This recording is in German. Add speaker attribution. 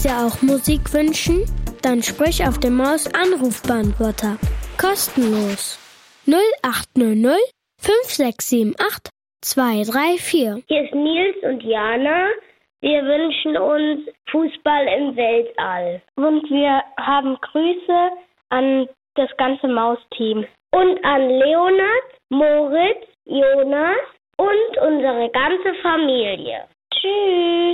Speaker 1: Dir auch Musik wünschen? Dann sprich auf dem Maus-Anrufbeantworter. Kostenlos. 0800 5678 234.
Speaker 2: Hier ist Nils und Jana. Wir wünschen uns Fußball im Weltall. Und wir haben Grüße an das ganze Mausteam. Und an Leonard, Moritz, Jonas und unsere ganze Familie. Tschüss.